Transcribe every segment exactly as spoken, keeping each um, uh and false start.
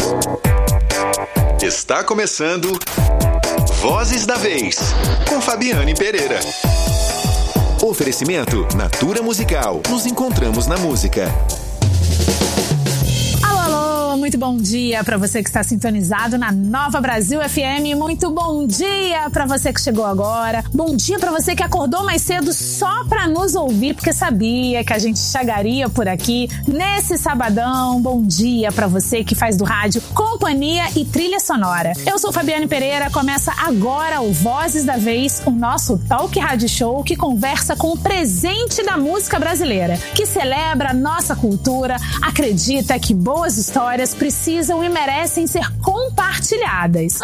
Está começando Vozes da Vez, com Fabiane Pereira. Oferecimento Natura Musical. Nos encontramos na música. Muito bom dia para você que está sintonizado na Nova Brasil F M. Muito bom dia para você que chegou agora. Bom dia para você que acordou mais cedo só para nos ouvir, porque sabia que a gente chegaria por aqui nesse sabadão. Bom dia para você que faz do rádio companhia e trilha sonora. Eu sou Fabiane Pereira. Começa agora o Vozes da Vez, o nosso talk rádio show que conversa com o presente da música brasileira, que celebra a nossa cultura, acredita que boas histórias precisam e merecem ser compartilhadas.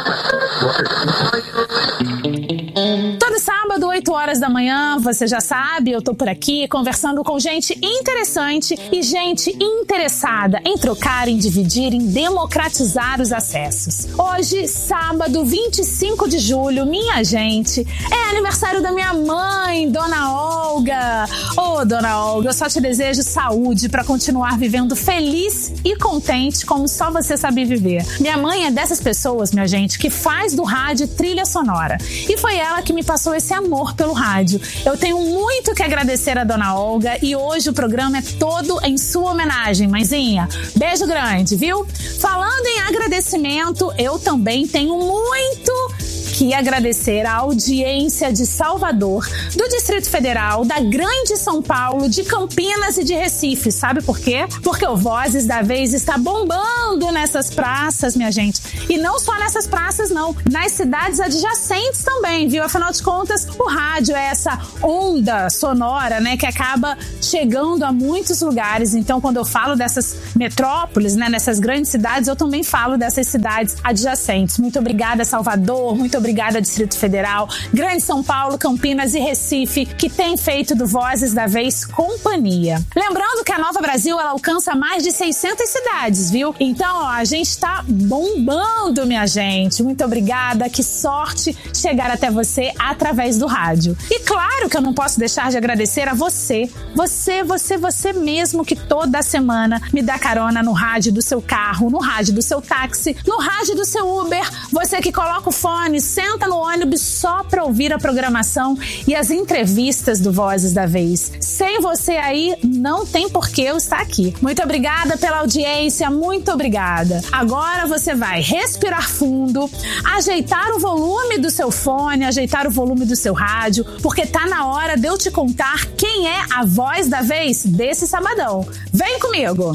Todo sábado, oito horas da manhã, você já sabe, eu tô por aqui conversando com gente interessante e gente interessada em trocar, em dividir, em democratizar os acessos. Hoje, sábado, vinte e cinco de julho, minha gente, é aniversário da minha mãe, Dona Olga. Ô, Dona Olga, eu só te desejo saúde para continuar vivendo feliz e contente como só você sabe viver. Minha mãe é dessas pessoas, minha gente, que faz do rádio trilha sonora. E foi ela que me passou esse amor pelo rádio. Eu tenho muito que agradecer a Dona Olga e hoje o programa é todo em sua homenagem, mãezinha. Beijo grande, viu? Falando em agradecimento, eu também tenho muito que agradecer a audiência de Salvador, do Distrito Federal, da Grande São Paulo, de Campinas e de Recife. Sabe por quê? Porque o Vozes da Vez está bombando nessas praças, minha gente. E não só nessas praças, não. Nas cidades adjacentes também, viu? Afinal de contas, o rádio é essa onda sonora, né, que acaba chegando a muitos lugares. Então, quando eu falo dessas metrópoles, né, nessas grandes cidades, eu também falo dessas cidades adjacentes. Muito obrigada, Salvador. Muito obrigada. Obrigada, Distrito Federal, Grande São Paulo, Campinas e Recife, que tem feito do Vozes da Vez companhia. Lembrando que a Nova Brasil, ela alcança mais de seiscentas cidades, viu? Então, ó, a gente tá bombando, minha gente. Muito obrigada, que sorte chegar até você através do rádio. E claro que eu não posso deixar de agradecer a você, você, você, você mesmo, que toda semana me dá carona no rádio do seu carro, no rádio do seu táxi, no rádio do seu Uber, você que coloca o fone, senta no ônibus só pra ouvir a programação e as entrevistas do Vozes da Vez. Sem você aí, não tem por que eu estar aqui. Muito obrigada pela audiência, muito obrigada. Agora você vai respirar fundo, ajeitar o volume do seu fone, ajeitar o volume do seu rádio, porque tá na hora de eu te contar quem é a voz da vez desse sabadão. Vem comigo!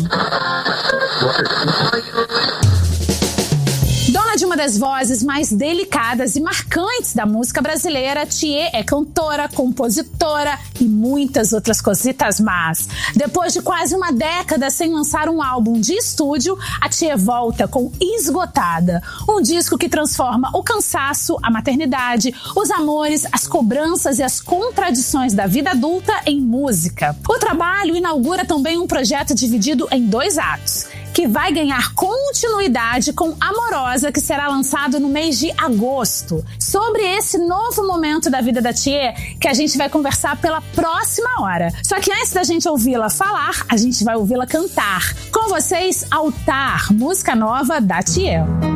Dona de uma das vozes mais delicadas e marcantes da música brasileira, Thier é cantora, compositora e muitas outras cositas más. Depois de quase uma década sem lançar um álbum de estúdio, a Thier volta com Esgotada, um disco que transforma o cansaço, a maternidade, os amores, as cobranças e as contradições da vida adulta em música. O trabalho inaugura também um projeto dividido em dois atos, que vai ganhar continuidade com Amorosa, que será lançado no mês de agosto. Sobre esse novo momento da vida da Thier, que a gente vai conversar pela próxima hora. Só que antes da gente ouvi-la falar, a gente vai ouvi-la cantar. Com vocês, Altar, música nova da Thier.